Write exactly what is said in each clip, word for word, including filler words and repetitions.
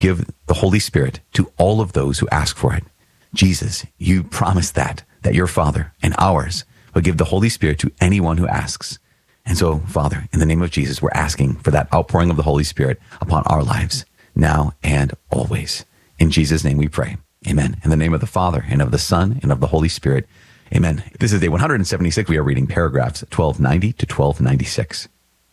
give the Holy Spirit to all of those who ask for it. Jesus, you promised that, that your Father and ours will give the Holy Spirit to anyone who asks. And so, Father, in the name of Jesus, we're asking for that outpouring of the Holy Spirit upon our lives, now and always. In Jesus' name we pray. Amen. In the name of the Father, and of the Son, and of the Holy Spirit. Amen. This is day one hundred seventy-six. We are reading paragraphs twelve ninety to twelve ninety-six.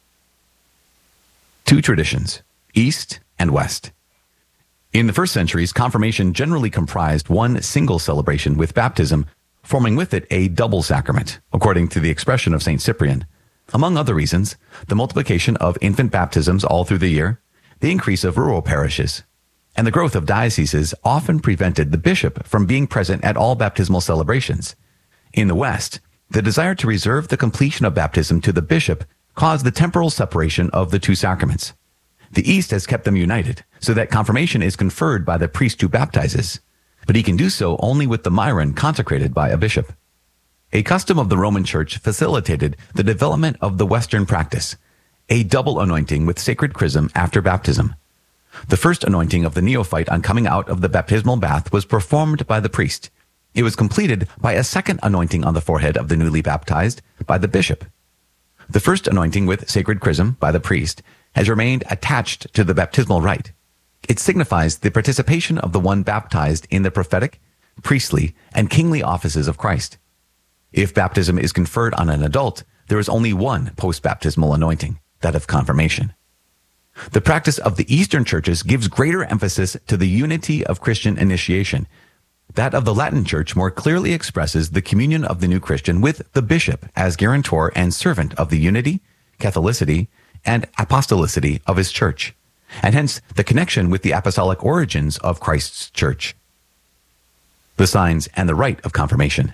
Two traditions, East and West. In the first centuries, confirmation generally comprised one single celebration with baptism, forming with it a double sacrament, according to the expression of Saint Cyprian. Among other reasons, the multiplication of infant baptisms all through the year, the increase of rural parishes, and the growth of dioceses often prevented the bishop from being present at all baptismal celebrations. In the West, the desire to reserve the completion of baptism to the bishop caused the temporal separation of the two sacraments. The East has kept them united, so that confirmation is conferred by the priest who baptizes, but he can do so only with the myron consecrated by a bishop. A custom of the Roman Church facilitated the development of the Western practice, a double anointing with sacred chrism after baptism. The first anointing of the neophyte on coming out of the baptismal bath was performed by the priest. It was completed by a second anointing on the forehead of the newly baptized by the bishop. The first anointing with sacred chrism by the priest has remained attached to the baptismal rite. It signifies the participation of the one baptized in the prophetic, priestly, and kingly offices of Christ. If baptism is conferred on an adult, there is only one post-baptismal anointing, that of confirmation. The practice of the Eastern churches gives greater emphasis to the unity of Christian initiation. That of the Latin Church more clearly expresses the communion of the new Christian with the bishop as guarantor and servant of the unity, Catholicity, and apostolicity of his church, and hence the connection with the apostolic origins of Christ's church. The signs and the rite of confirmation.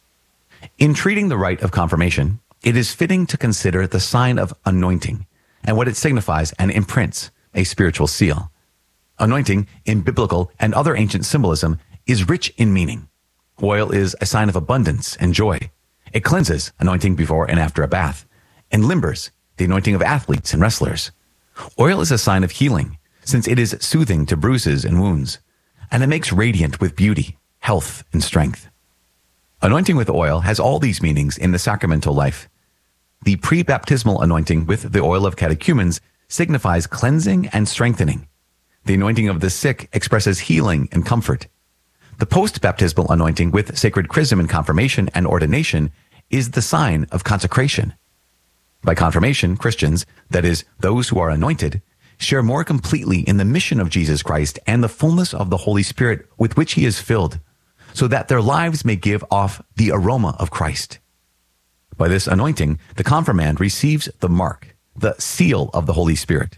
In treating the rite of confirmation, it is fitting to consider the sign of anointing and what it signifies and imprints, a spiritual seal. Anointing, in biblical and other ancient symbolism, is rich in meaning. Oil is a sign of abundance and joy. It cleanses, anointing before and after a bath, and limbers, the anointing of athletes and wrestlers. Oil is a sign of healing, since it is soothing to bruises and wounds, and it makes radiant with beauty, health, and strength. Anointing with oil has all these meanings in the sacramental life. The pre-baptismal anointing with the oil of catechumens signifies cleansing and strengthening. The anointing of the sick expresses healing and comfort. The post-baptismal anointing with sacred chrism and confirmation and ordination is the sign of consecration. By confirmation, Christians, that is, those who are anointed, share more completely in the mission of Jesus Christ and the fullness of the Holy Spirit with which he is filled, so that their lives may give off the aroma of Christ. By this anointing, the confirmand receives the mark, the seal of the Holy Spirit.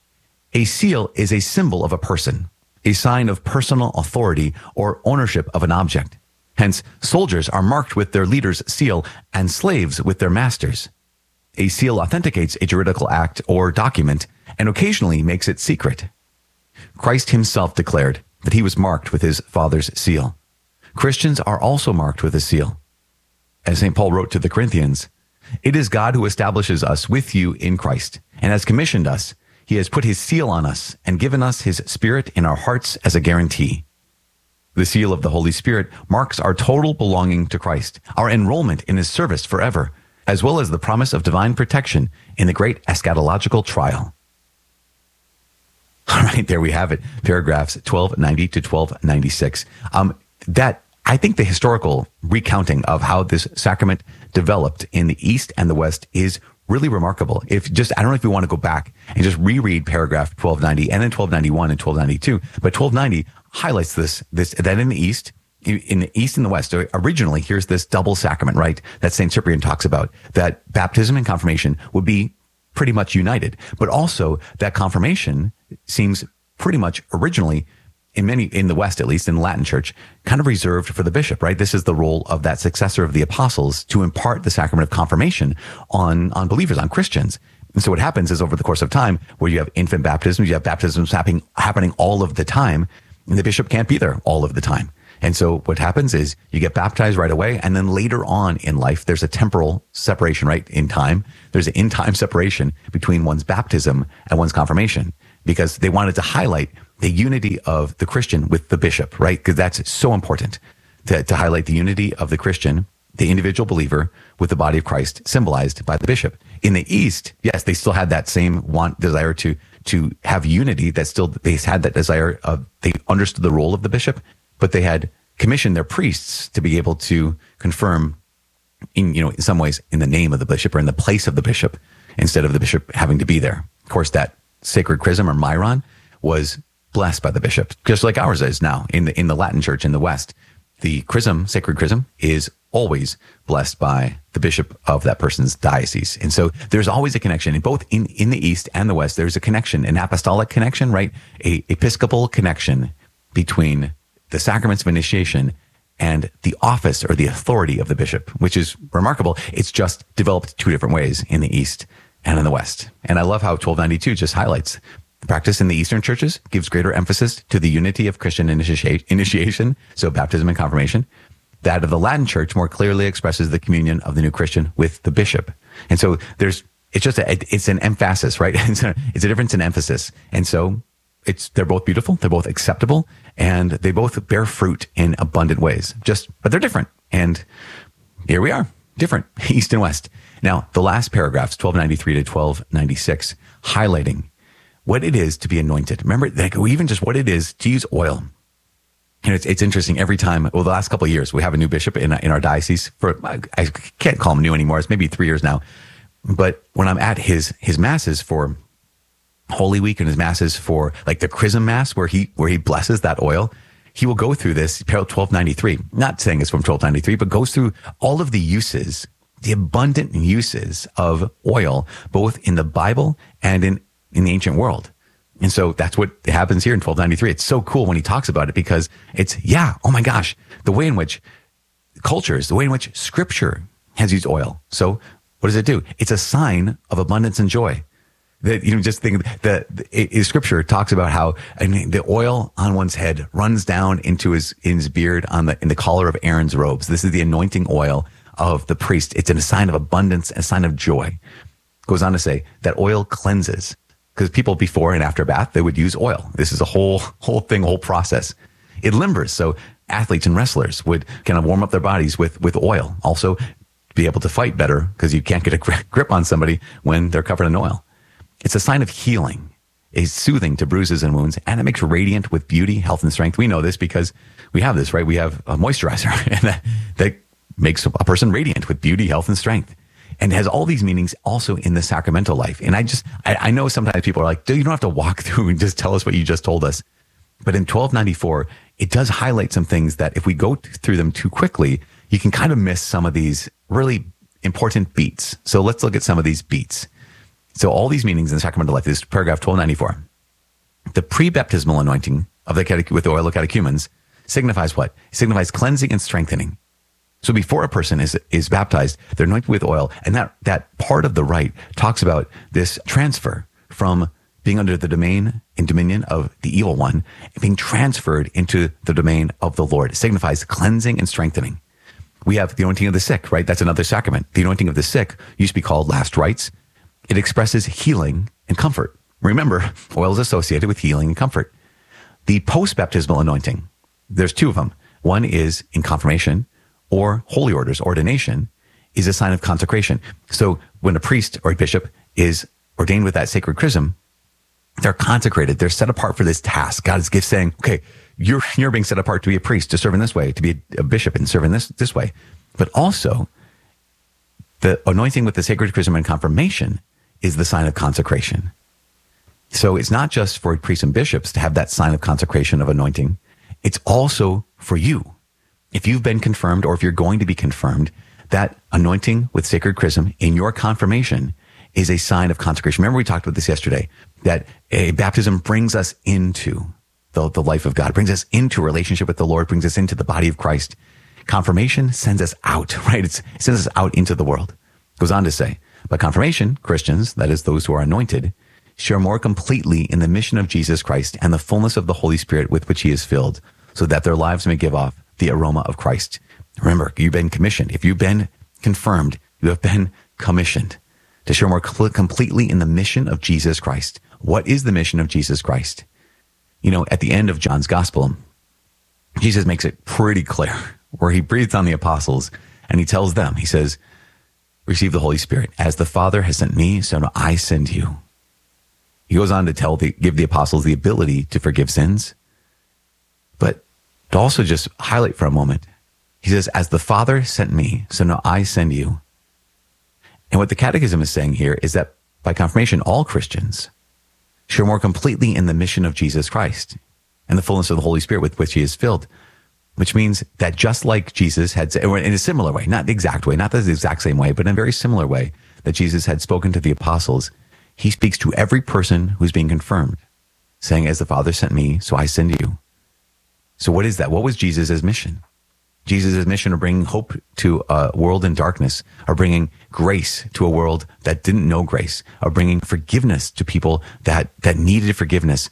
A seal is a symbol of a person, a sign of personal authority or ownership of an object. Hence, soldiers are marked with their leader's seal and slaves with their master's. A seal authenticates a juridical act or document and occasionally makes it secret. Christ himself declared that he was marked with his Father's seal. Christians are also marked with a seal. As Saint Paul wrote to the Corinthians, "It is God who establishes us with you in Christ, and has commissioned us. He has put his seal on us and given us his Spirit in our hearts as a guarantee." The seal of the Holy Spirit marks our total belonging to Christ, our enrollment in his service forever, as well as the promise of divine protection in the great eschatological trial. All right, there we have it. Paragraphs twelve ninety to twelve ninety-six. Um, that, I think the historical recounting of how this sacrament developed in the East and the West is really remarkable. If just, I don't know if you want to go back and just reread paragraph twelve ninety and then twelve ninety-one and twelve ninety-two, but twelve ninety highlights this, this, that in the East, in the East and the West, originally, here's this double sacrament, right, that Saint Cyprian talks about, that baptism and confirmation would be pretty much united, but also that confirmation seems pretty much originally, in many, in the West at least, in the Latin Church, kind of reserved for the bishop, right? This is the role of that successor of the apostles to impart the sacrament of confirmation on, on believers, on Christians. And so what happens is over the course of time, where you have infant baptisms, you have baptisms happening, happening all of the time, and the bishop can't be there all of the time. And so what happens is you get baptized right away, and then later on in life, there's a temporal separation, right? In time, there's an in-time separation between one's baptism and one's confirmation, because they wanted to highlight the unity of the Christian with the bishop, right? Because that's so important to, to highlight the unity of the Christian, the individual believer with the body of Christ symbolized by the bishop. In the East, yes, they still had that same want, desire to, to have unity. That still, they had that desire of, they understood the role of the bishop, but they had commissioned their priests to be able to confirm in, you know, in some ways in the name of the bishop or in the place of the bishop instead of the bishop having to be there. Of course, that sacred chrism or myron was blessed by the bishop, just like ours is now in the, in the Latin church in the West. The chrism, sacred chrism, is always blessed by the bishop of that person's diocese. And so there's always a connection in both in, in the East and the West. There's a connection, an apostolic connection, right? A episcopal connection between the sacraments of initiation and the office or the authority of the bishop, which is remarkable. It's just developed two different ways in the East and in the West. And I love how twelve ninety-two just highlights the practice in the Eastern churches gives greater emphasis to the unity of Christian initiation, initiation, so baptism and confirmation. That of the Latin church more clearly expresses the communion of the new Christian with the bishop. And so there's, it's just, a, it's an emphasis, right? It's a, it's a difference in emphasis. And so it's, they're both beautiful. They're both acceptable and they both bear fruit in abundant ways, just, but they're different. And here we are, different, East and West. Now, the last paragraphs, twelve ninety-three to twelve ninety-six, highlighting what it is to be anointed. Remember, like, even just what it is to use oil. And it's, it's interesting every time, well, the last couple of years, we have a new bishop in, in our diocese for, I can't call him new anymore. It's maybe three years now. But when I'm at his, his masses for Holy Week and his masses for like the Chrism Mass, where he, where he blesses that oil, he will go through this twelve ninety-three, not saying it's from twelve ninety-three, but goes through all of the uses, the abundant uses of oil, both in the Bible and in, in the ancient world. And so that's what happens here in twelve ninety-three. It's so cool when he talks about it because it's, yeah, oh my gosh, the way in which cultures, the way in which scripture has used oil. So what does it do? It's a sign of abundance and joy. That, you know, just think that the scripture talks about how I mean, the oil on one's head runs down into his, in his beard on the, in the collar of Aaron's robes. This is the anointing oil of the priest. It's a sign of abundance, a sign of joy. Goes on to say that oil cleanses. Because people before and after bath, they would use oil. This is a whole, whole thing, whole process. It limbers. So athletes and wrestlers would kind of warm up their bodies with, with oil. Also be able to fight better because you can't get a grip on somebody when they're covered in oil. It's a sign of healing. It's soothing to bruises and wounds, and it makes radiant with beauty, health, and strength. We know this because we have this, right? We have a moisturizer and that, that makes a person radiant with beauty, health, and strength. And has all these meanings also in the sacramental life. And I just, I, I know sometimes people are like, dude, you don't have to walk through and just tell us what you just told us. But in twelve ninety-four, it does highlight some things that if we go through them too quickly, you can kind of miss some of these really important beats. So let's look at some of these beats. So all these meanings in the sacramental life, this is paragraph twelve ninety-four. The pre-baptismal anointing of the catech- with the oil of catechumens signifies what? It signifies cleansing and strengthening. So before a person is is baptized, they're anointed with oil, and that, that part of the rite talks about this transfer from being under the domain and dominion of the evil one and being transferred into the domain of the Lord. It signifies cleansing and strengthening. We have the anointing of the sick, right? That's another sacrament. The anointing of the sick used to be called last rites. It expresses healing and comfort. Remember, oil is associated with healing and comfort. The post-baptismal anointing, there's two of them. One is in confirmation, or holy orders, ordination, is a sign of consecration. So when a priest or a bishop is ordained with that sacred chrism, they're consecrated. They're set apart for this task. God is gift saying, okay, you're, you're being set apart to be a priest, to serve in this way, to be a bishop and serve in this, this way. But also, the anointing with the sacred chrism and confirmation is the sign of consecration. So it's not just for priests and bishops to have that sign of consecration of anointing. It's also for you. If you've been confirmed or if you're going to be confirmed, that anointing with sacred chrism in your confirmation is a sign of consecration. Remember we talked about this yesterday, that a baptism brings us into the, the life of God, brings us into a relationship with the Lord, brings us into the body of Christ. Confirmation sends us out, right? It's, it sends us out into the world. Goes on to say, by confirmation, Christians, that is those who are anointed, share more completely in the mission of Jesus Christ and the fullness of the Holy Spirit with which he is filled, so that their lives may give off the aroma of Christ. Remember, you've been commissioned. If you've been confirmed, you have been commissioned to share more completely in the mission of Jesus Christ. What is the mission of Jesus Christ? You know, at the end of John's gospel, Jesus makes it pretty clear where he breathes on the apostles and he tells them, he says, receive the Holy Spirit. As the Father has sent me, so do I send you. He goes on to tell the, give the apostles the ability to forgive sins, but to also just highlight for a moment, he says, as the Father sent me, so now I send you. And what the Catechism is saying here is that by confirmation, all Christians share more completely in the mission of Jesus Christ and the fullness of the Holy Spirit with which he is filled, which means that just like Jesus had, or in a similar way, not the exact way, not the exact same way, but in a very similar way that Jesus had spoken to the apostles, he speaks to every person who's being confirmed, saying, as the Father sent me, so I send you. So what is that? What was Jesus' mission? Jesus' mission of bringing hope to a world in darkness, or bringing grace to a world that didn't know grace, or bringing forgiveness to people that, that needed forgiveness.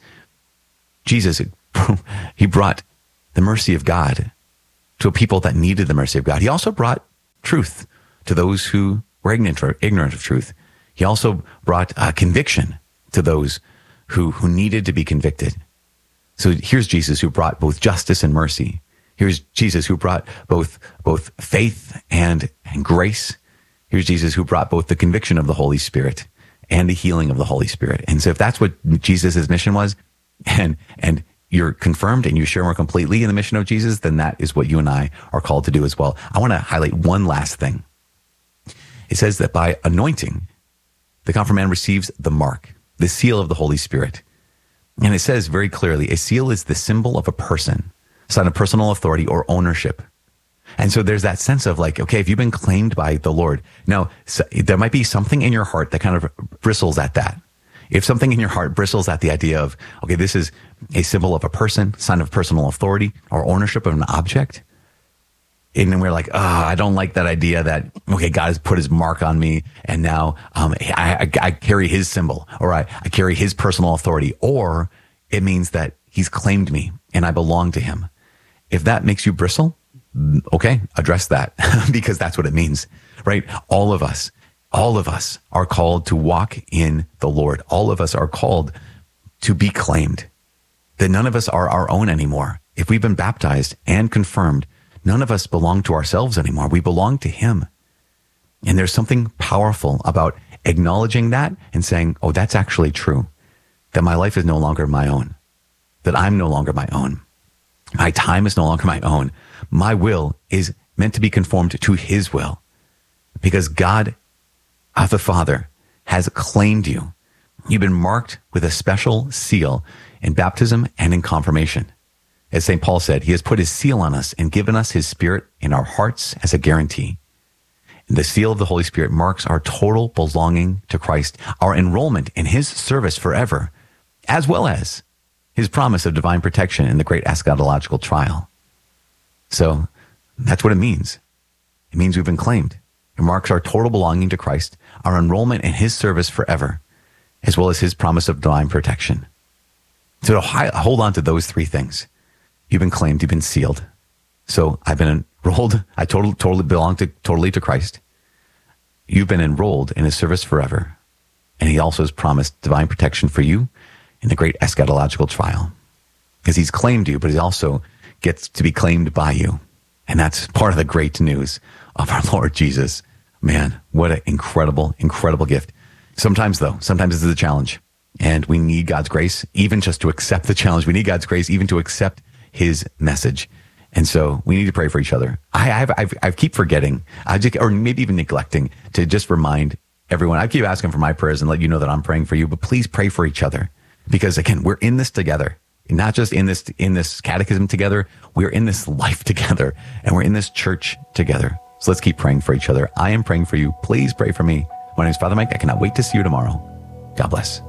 Jesus, he brought the mercy of God to a people that needed the mercy of God. He also brought truth to those who were ignorant, or ignorant of truth. He also brought uh, conviction to those who, who needed to be convicted. So here's Jesus who brought both justice and mercy. Here's Jesus who brought both, both faith and, and grace. Here's Jesus who brought both the conviction of the Holy Spirit and the healing of the Holy Spirit. And so if that's what Jesus' mission was, and, and you're confirmed and you share more completely in the mission of Jesus, then that is what you and I are called to do as well. I want to highlight one last thing. It says that by anointing, the confirmand receives the mark, the seal of the Holy Spirit. And it says very clearly, a seal is the symbol of a person, sign of personal authority or ownership. And so there's that sense of like, okay, if you've been claimed by the Lord, now so there might be something in your heart that kind of bristles at that. If something in your heart bristles at the idea of, okay, this is a symbol of a person, sign of personal authority or ownership of an object, and then we're like, oh, I don't like that idea that, okay, God has put his mark on me, and now um, I, I, I carry his symbol, or I, I carry his personal authority, or it means that he's claimed me and I belong to him. If that makes you bristle, okay, address that because that's what it means, right? All of us, all of us are called to walk in the Lord. All of us are called to be claimed, that none of us are our own anymore. If we've been baptized and confirmed, none of us belong to ourselves anymore. We belong to him. And there's something powerful about acknowledging that and saying, oh, that's actually true, that my life is no longer my own, that I'm no longer my own. My time is no longer my own. My will is meant to be conformed to his will because God, uh, the Father, has claimed you. You've been marked with a special seal in baptism and in confirmation. As Saint Paul said, he has put his seal on us and given us his Spirit in our hearts as a guarantee. And the seal of the Holy Spirit marks our total belonging to Christ, our enrollment in his service forever, as well as his promise of divine protection in the great eschatological trial. So that's what it means. It means we've been claimed. It marks our total belonging to Christ, our enrollment in his service forever, as well as his promise of divine protection. So to hi- hold on to those three things. You've been claimed, you've been sealed. So I've been enrolled, I totally, totally belong to, totally to Christ. You've been enrolled in his service forever. And he also has promised divine protection for you in the great eschatological trial. Because he's claimed you, but he also gets to be claimed by you. And that's part of the great news of our Lord Jesus. Man, what an incredible, incredible gift. Sometimes though, sometimes this is a challenge. And we need God's grace, even just to accept the challenge. We need God's grace, even to accept his message. And so we need to pray for each other. I, I've, I've, I keep forgetting, I just, or maybe even neglecting to just remind everyone. I keep asking for my prayers and let you know that I'm praying for you, but please pray for each other. Because again, we're in this together, not just in this, in this catechism together. We're in this life together and we're in this church together. So let's keep praying for each other. I am praying for you. Please pray for me. My name is Father Mike. I cannot wait to see you tomorrow. God bless.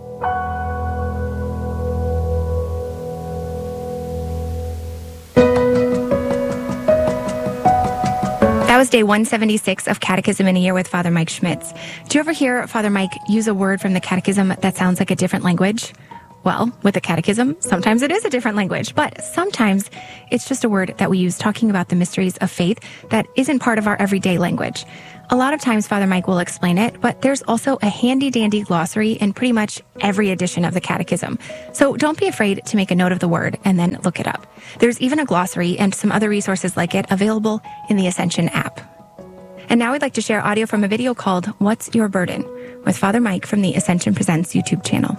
That was day one seventy-six of Catechism in a Year with Father Mike Schmitz. Do you ever hear Father Mike use a word from the Catechism that sounds like a different language? Well, with the catechism, sometimes it is a different language, but sometimes it's just a word that we use talking about the mysteries of faith that isn't part of our everyday language. A lot of times Father Mike will explain it, but there's also a handy-dandy glossary in pretty much every edition of the catechism. So don't be afraid to make a note of the word and then look it up. There's even a glossary and some other resources like it available in the Ascension app. And now we'd like to share audio from a video called What's Your Burden? With Father Mike from the Ascension Presents YouTube channel.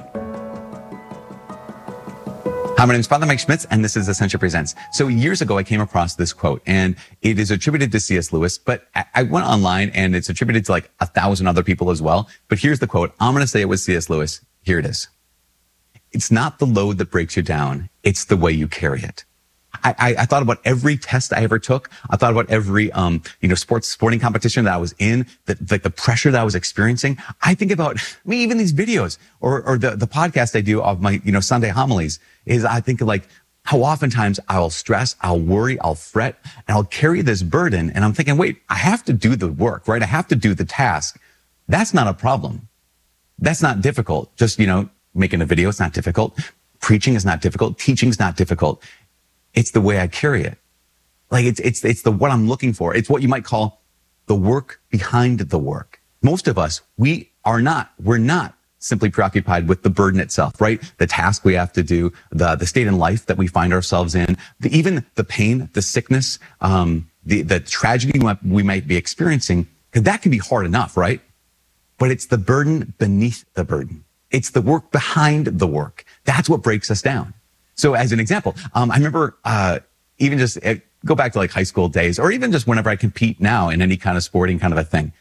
Hi, my name is Father Mike Schmitz, and this is Ascension Presents. So years ago, I came across this quote, and it is attributed to C S Lewis, but I went online, and it's attributed to like a thousand other people as well. But here's the quote. I'm going to say it was C S Lewis. Here it is. It's not the load that breaks you down. It's the way you carry it. I, I, I thought about every test I ever took. I thought about every, um, you know, sports, sporting competition that I was in, that like the pressure that I was experiencing. I think about, I mean, even these videos or, or the, the podcast I do of my, you know, Sunday homilies is I think of like how oftentimes I'll stress, I'll worry, I'll fret, and I'll carry this burden. And I'm thinking, wait, I have to do the work, right? I have to do the task. That's not a problem. That's not difficult. Just, you know, making a video, it's not difficult. Preaching is not difficult. Teaching is not difficult. It's the way I carry it. Like it's, it's, it's the, what I'm looking for. It's what you might call the work behind the work. Most of us, we are not, we're not simply preoccupied with the burden itself, right? The task we have to do, the, the state in life that we find ourselves in, the, even the pain, the sickness, um, the, the tragedy we might, we might be experiencing, because that can be hard enough, right? But it's the burden beneath the burden. It's the work behind the work. That's what breaks us down. So as an example, um, I remember, uh, even just uh, go back to like high school days, or even just whenever I compete now in any kind of sporting kind of a thing.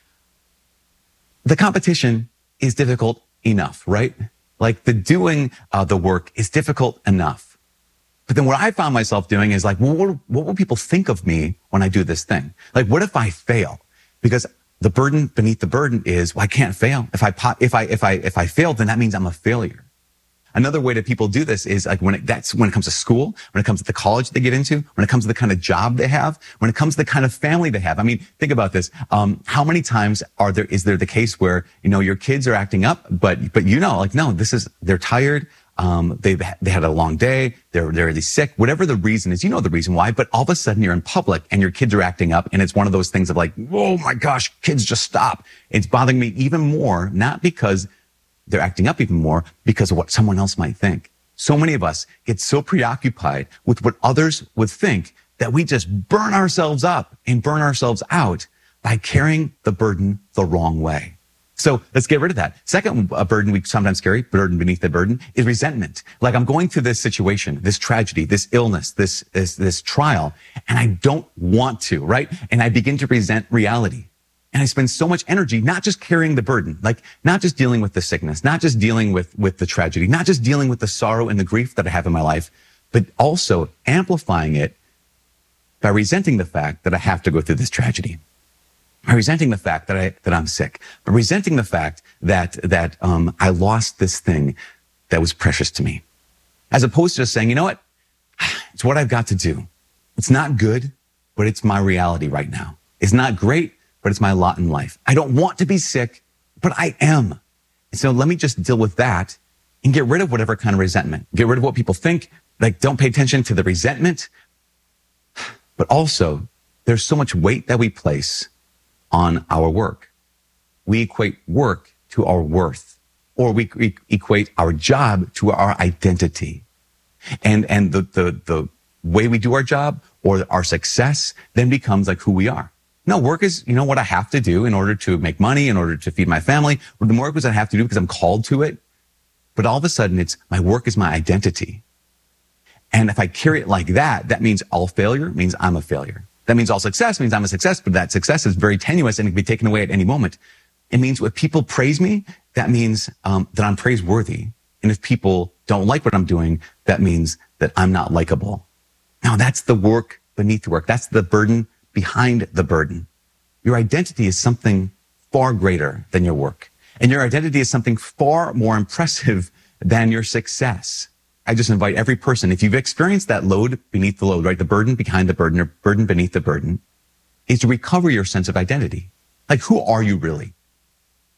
The competition is difficult enough, right? Like the doing uh, the work is difficult enough. But then what I found myself doing is like, well, what, what will people think of me when I do this thing? Like, what if I fail? Because the burden beneath the burden is, well, I can't fail. If I, if I, if I, if I fail, then that means I'm a failure. Another way that people do this is like when it, that's when it comes to school, when it comes to the college they get into, when it comes to the kind of job they have, when it comes to the kind of family they have. I mean, think about this. Um, how many times are there, is there the case where, you know, your kids are acting up, but, but you know, like, no, this is, they're tired. Um, they've, they had a long day. They're, they're really sick, whatever the reason is, you know, the reason why, but all of a sudden you're in public and your kids are acting up. And it's one of those things of like, oh my gosh, kids, just stop. It's bothering me even more, not because they're acting up even more because of what someone else might think. So many of us get so preoccupied with what others would think that we just burn ourselves up and burn ourselves out by carrying the burden the wrong way. So let's get rid of that. Second uh, burden we sometimes carry, burden beneath the burden, is resentment. Like I'm going through this situation, this tragedy, this illness, this, this, this trial, and I don't want to, right? And I begin to resent reality. And I spend so much energy, not just carrying the burden, like not just dealing with the sickness, not just dealing with, with the tragedy, not just dealing with the sorrow and the grief that I have in my life, but also amplifying it by resenting the fact that I have to go through this tragedy, by resenting the fact that I, that I'm sick, by resenting the fact that, that, um, I lost this thing that was precious to me, as opposed to just saying, you know what? It's what I've got to do. It's not good, but it's my reality right now. It's not great, but it's my lot in life. I don't want to be sick, but I am. And so let me just deal with that and get rid of whatever kind of resentment. Get rid of what people think. Like, don't pay attention to the resentment. But also, there's so much weight that we place on our work. We equate work to our worth, or we e- equate our job to our identity. And, and the, the, the way we do our job or our success then becomes like who we are. No, work is, you know, what I have to do in order to make money, in order to feed my family. Or the work is I have to do because I'm called to it. But all of a sudden, it's my work is my identity. And if I carry it like that, that means all failure means I'm a failure. That means all success means I'm a success, but that success is very tenuous and it can be taken away at any moment. It means if people praise me, that means um, that I'm praiseworthy. And if people don't like what I'm doing, that means that I'm not likable. Now, that's the work beneath the work. That's the burden behind the burden. Your identity is something far greater than your work. And your identity is something far more impressive than your success. I just invite every person, if you've experienced that load beneath the load, right? The burden behind the burden or burden beneath the burden, is to recover your sense of identity. Like, who are you really?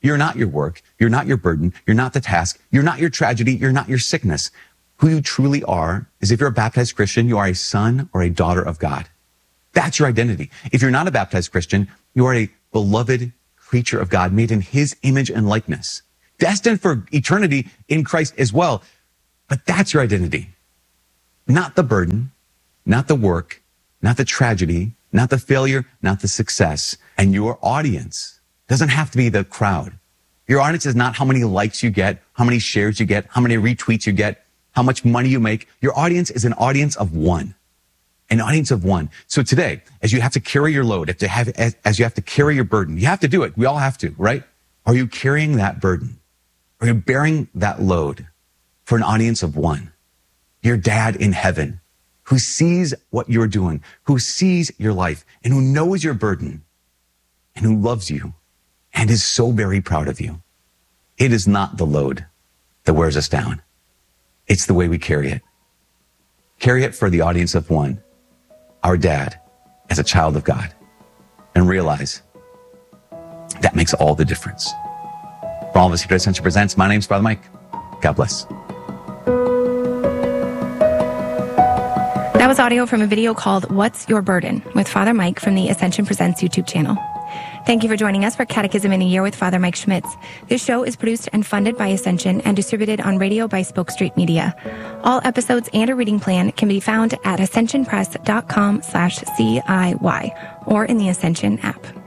You're not your work. You're not your burden. You're not the task. You're not your tragedy. You're not your sickness. Who you truly are is, if you're a baptized Christian, you are a son or a daughter of God. That's your identity. If you're not a baptized Christian, you are a beloved creature of God, made in his image and likeness, destined for eternity in Christ as well. But that's your identity. Not the burden, not the work, not the tragedy, not the failure, not the success. And your audience doesn't have to be the crowd. Your audience is not how many likes you get, how many shares you get, how many retweets you get, how much money you make. Your audience is an audience of one. An audience of one. So today, as you have to carry your load, if to have, as, as you have to carry your burden, you have to do it. We all have to, right? Are you carrying that burden? Are you bearing that load for an audience of one? Your dad in heaven, who sees what you're doing, who sees your life, and who knows your burden, and who loves you, and is so very proud of you. It is not the load that wears us down. It's the way we carry it. Carry it for the audience of one, our dad, as a child of God, and realize that makes all the difference. For all of us here at Ascension Presents, my name's Father Mike. God bless. That was audio from a video called What's Your Burden with Father Mike from the Ascension Presents YouTube channel. Thank you for joining us for Catechism in a Year with Father Mike Schmitz. This show is produced and funded by Ascension and distributed on radio by Spoke Street Media. All episodes and a reading plan can be found at ascension press dot com slash C I Y or in the Ascension app.